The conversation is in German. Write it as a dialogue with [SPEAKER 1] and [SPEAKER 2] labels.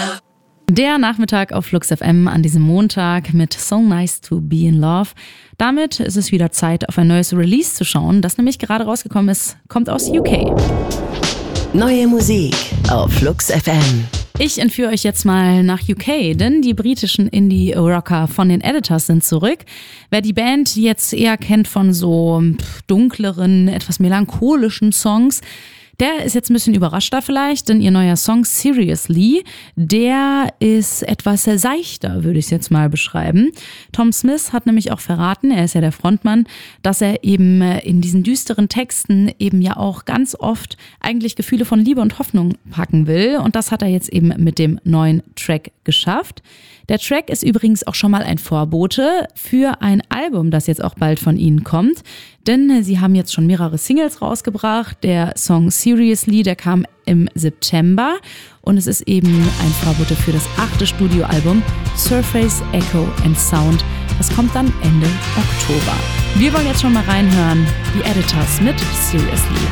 [SPEAKER 1] Der Nachmittag auf Flux FM an diesem Montag mit So Nice to Be in Love. Damit ist es wieder Zeit, auf ein neues Release zu schauen, das nämlich gerade rausgekommen ist, kommt aus UK.
[SPEAKER 2] Neue Musik auf Flux FM.
[SPEAKER 1] Ich entführe euch jetzt mal nach UK, denn die britischen Indie-Rocker von den Editors sind zurück. Wer die Band jetzt eher kennt von so dunkleren, etwas melancholischen Songs, der ist jetzt ein bisschen überraschter vielleicht, denn ihr neuer Song Seriously, der ist etwas seichter, würde ich es jetzt mal beschreiben. Tom Smith hat nämlich auch verraten, er ist ja der Frontmann, dass er eben in diesen düsteren Texten eben ja auch ganz oft eigentlich Gefühle von Liebe und Hoffnung packen will. Und das hat er jetzt eben mit dem neuen Track geschafft. Der Track ist übrigens auch schon mal ein Vorbote für ein Album, das jetzt auch bald von ihnen kommt. Denn sie haben jetzt schon mehrere Singles rausgebracht. Der Song Seriously, der kam im September. Und es ist eben ein Vorbote für das 8. Studioalbum Surface, Echo and Sound. Das kommt dann Ende Oktober. Wir wollen jetzt schon mal reinhören. Die Editors mit Seriously.